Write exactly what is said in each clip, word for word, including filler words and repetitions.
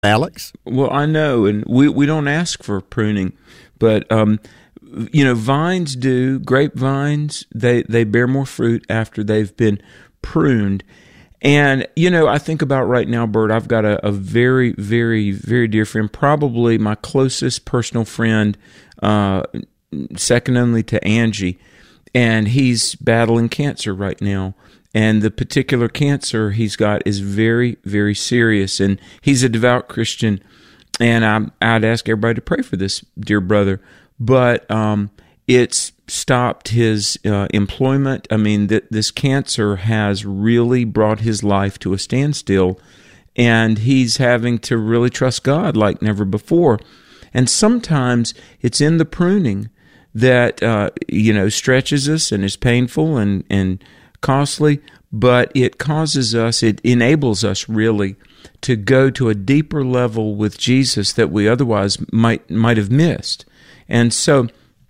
Alex? Well, I know, and we, we don't ask for pruning, but um, you know, vines do. Grapevines, they they bear more fruit after they've been pruned. And you know, I think about right now, Bert. I've got a, a very, very, very dear friend, probably my closest personal friend, uh, second only to Angie, and he's battling cancer right now. And the particular cancer he's got is very, very serious. And he's a devout Christian. And I, I'd ask everybody to pray for this dear brother. But um, it's stopped his uh, employment. I mean, th- this cancer has really brought his life to a standstill. And he's having to really trust God like never before. And sometimes it's in the pruning that, uh, you know, stretches us and is painful and, and costly, but it causes us, it enables us really to go to a deeper level with Jesus that we otherwise might might have missed. And so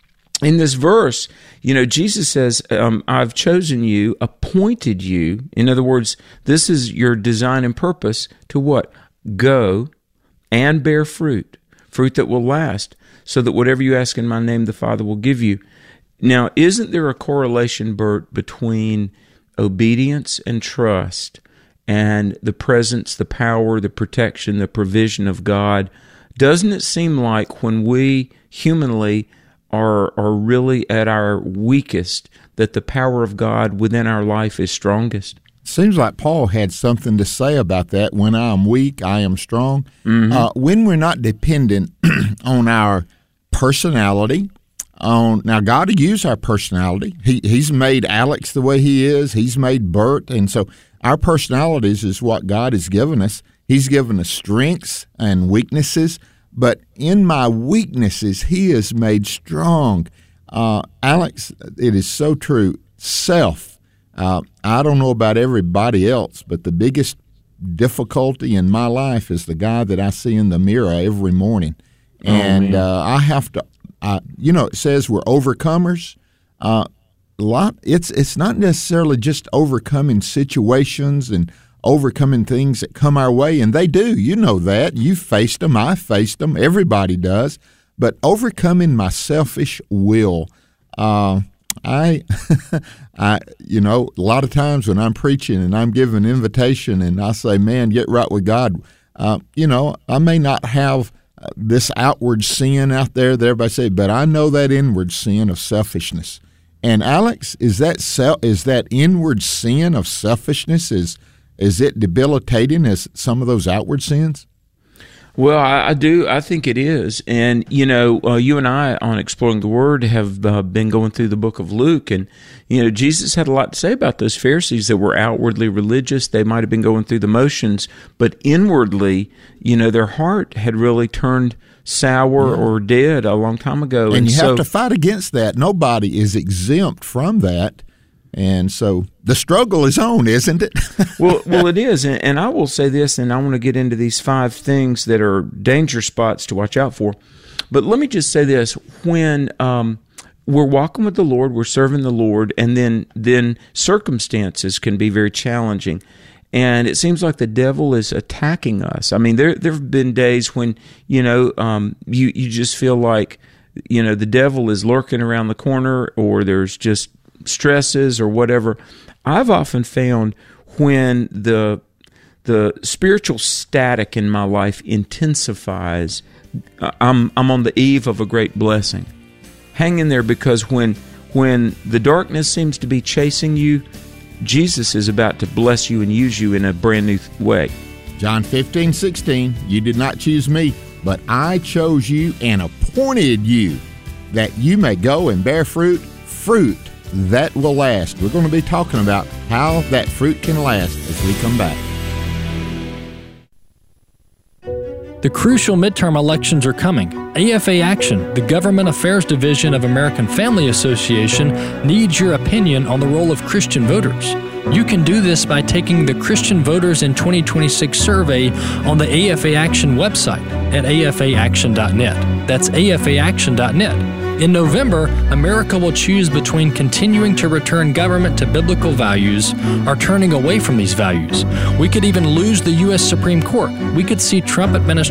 in this verse, you know, Jesus says, um, I've chosen you, appointed you. In other words, this is your design and purpose to what? Go and bear fruit, fruit that will last, so that whatever you ask in my name, the Father will give you. Now, isn't there a correlation, Bert, between obedience and trust and the presence, the power, the protection, the provision of God? Doesn't it seem like when we humanly are are really at our weakest, that the power of God within our life is strongest? Seems like Paul had something to say about that. When I am weak, I am strong. Mm-hmm. Uh, when we're not dependent on our personality, on now God will use our personality. He He's made Alex the way he is. He's made Bert, and so our personalities is what God has given us. He's given us strengths and weaknesses, but in my weaknesses, He is made strong. Uh, Alex, it is so true. Self. Uh, I don't know about everybody else, but the biggest difficulty in my life is the guy that I see in the mirror every morning. And oh, uh, I have to, uh, you know, it says we're overcomers. Uh, a lot. It's it's not necessarily just overcoming situations and overcoming things that come our way, and they do. You know that. You've faced them. I've faced them. Everybody does. But overcoming my selfish will. Uh, I, I, you know, a lot of times when I'm preaching and I'm giving an invitation and I say, man, get right with God, uh, you know, I may not have this outward sin out there that everybody say, but I know that inward sin of selfishness. And Alex, is that self, is that inward sin of selfishness, is is it debilitating as some of those outward sins? Well, I, I do. I think it is. And, you know, uh, you and I on Exploring the Word have uh, been going through the book of Luke. And, you know, Jesus had a lot to say about those Pharisees that were outwardly religious. They might have been going through the motions, but inwardly, you know, their heart had really turned sour yeah. or dead a long time ago. And, and you so, have to fight against that. Nobody is exempt from that. And so the struggle is on, isn't it? well, well, it is. And, and I will say this, and I want to get into these five things that are danger spots to watch out for. But let me just say this. When um, we're walking with the Lord, we're serving the Lord, and then then circumstances can be very challenging. And it seems like the devil is attacking us. I mean, there there have been days when, you know, um, you, you just feel like, you know, the devil is lurking around the corner, or there's just stresses or whatever. I've often found when the the spiritual static in my life intensifies, I'm I'm on the eve of a great blessing. Hang in there, because when when the darkness seems to be chasing you, Jesus is about to bless you and use you in a brand new way. John fifteen sixteen, you did not choose me, but I chose you and appointed you that you may go and bear fruit, fruit that will last. We're going to be talking about how that fruit can last as we come back. The crucial midterm elections are coming. A F A Action, the Government Affairs Division of American Family Association, needs your opinion on the role of Christian voters. You can do this by taking the Christian Voters in twenty twenty-six survey on the A F A Action website at A F A action dot net. That's A F A action dot net. In November, America will choose between continuing to return government to biblical values or turning away from these values. We could even lose the U S Supreme Court. We could see Trump administration